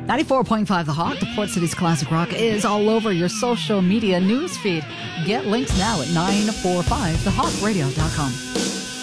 94.5 The Hawk, the Port City's classic rock, is all over your social media news feed. Get links now at 945thehawkradio.com.